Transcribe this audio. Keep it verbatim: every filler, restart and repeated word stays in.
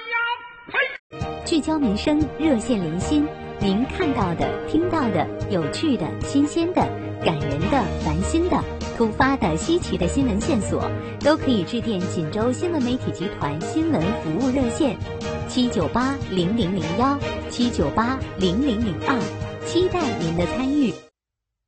呀！呸！ 聚焦民生，热线连心，您看到的、听到的、有趣的、新鲜的、感人的、烦心的、突发的、稀奇的新闻线索，都可以致电锦州新闻媒体集团新闻服务热线七九八零零零幺七九八零零零二，期待您的参与。